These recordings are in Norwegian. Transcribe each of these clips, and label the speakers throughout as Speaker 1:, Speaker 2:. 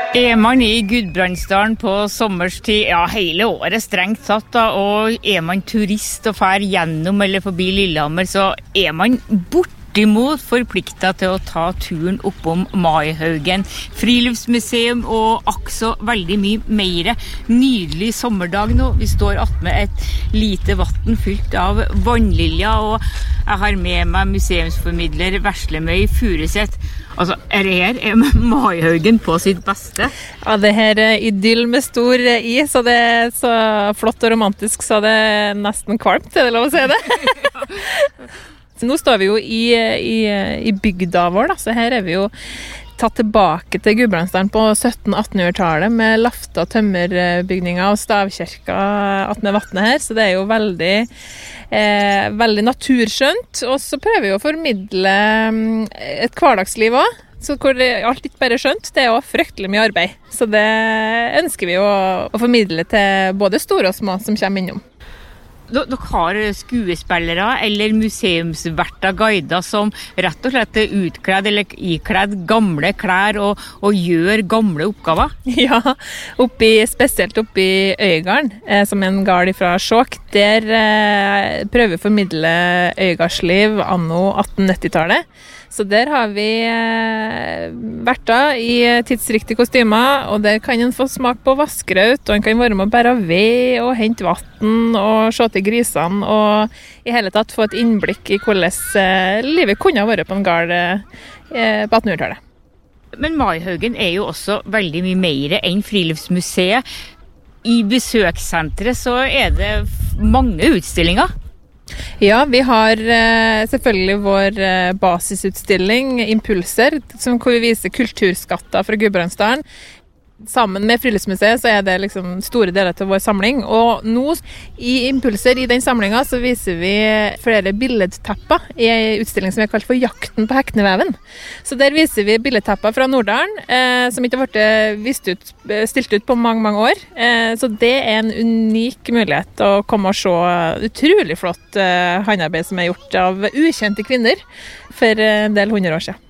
Speaker 1: Man I Gudbrandsdalen på sommerstid, ja hele året strengt satt da, og man turist og fær gjennom eller forbi Lillehammer, så man bortimot forpliktet til å ta turen oppom Maihaugen, friluftsmuseum og akso veldig mye mer. Nydelig sommerdag nå, vi står attmed et lite vatten fylt av vannlilja, og jeg har med meg museumsformidler Veslemøy Furuset. Altså, det her Maihaugen på sitt beste?
Speaker 2: Ja, det her idyll med stor I, så det så flott og romantisk, så det nesten kvalmt, det lov å si det. Nå står vi jo i bygda vår, da, så her vi jo tatt tilbake til Gudbrandsdalen på 1700-1800-tallet med lafta tømmerbygninger og stavkirka attmed vattnet her, så det jo veldig, veldig naturskjønt. Og så prøver vi å formidle et hverdagsliv også, så hvor alt ikke bare skjønt, det også fryktelig mye arbeid. Så det ønsker vi å formidle til både store og små som kommer innom.
Speaker 1: Dere har skuespillere eller museumsverter guider som rett og slett utkledd eller ikledd gamle klær og gjør gamle oppgaver?
Speaker 2: Ja, spesielt oppi Øygarden, som en gard fra Skjåk, der prøver vi å formidle øygardsliv anno 1890-tallet. Så der har vi verter i tidsriktige kostymer, og der kan en få smak på vaskraut, og en kan være med å bære ved og hente vatten og se til grisene, og i hele tatt få et innblikk i hvordan livet kunne ha vært på en gard på 1800-tallet.
Speaker 1: Men Maihaugen jo også veldig mye mer enn friluftsmuseet. I besøkssenteret så det mange utstillinger.
Speaker 2: Ja, vi har selvfølgelig vår basisutstilling, Impulser, hvor vi viser kulturskatter fra Gudbrandsdalen. Sammen med Friluftsmuseet så det liksom store deler til vår samling, og nå i Impulser i den samlingen så viser vi flere billedtapper i en utstilling som kalt for Jakten på Hekneveven. Så der viser vi billedtapper fra Norddalen, som ikke har vært stilt ut på mange, mange år. Så det en unik mulighet å komme og se utrolig flott håndarbeid som gjort av ukjente kvinner for en del 100 år siden.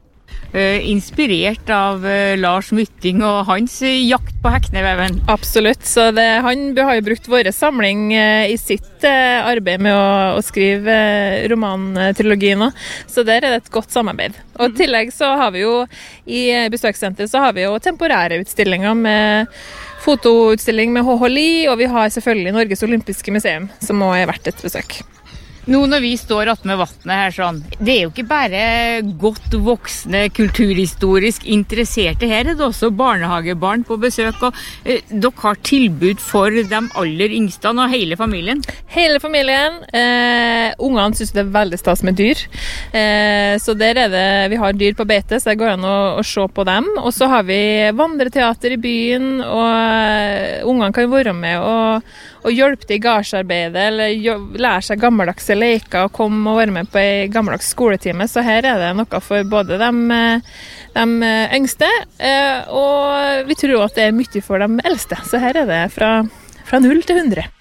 Speaker 1: Inspirert av Lars Mytting og hans jakt på Hekneveven.
Speaker 2: Absolutt, så han har jo brukt vår samling i sitt arbeid med å skrive romantrilogien nå, så der det et godt samarbeid. Og i tillegg så har vi jo i besøkssenteret så har vi jo temporære utstillinger med fotoutstilling med H.H. Lie, og vi har selvfølgelig Norges Olympiske Museum, som også verdt et besøk.
Speaker 1: Nå når vi står attmed vattnet her sånn, det jo ikke bare godt voksne, kulturhistorisk interesserte her, det også barnehagebarn på besøk, og dere har tilbud for de aller yngste og hele familien?
Speaker 2: Hele familien. Ungene synes det veldig stas med dyr, så der vi har dyr på beite, så det går an å se på dem, og så har vi vandreteater i byen, og ungene kan være med og hjelpe til i gardsarbeidet, eller lære seg gammeldagse leker og komme og være med på en gammeldags skoletime. Så her det noe for både de yngste, og vi tror at det mye for de eldste. Så her det fra 0 til 100.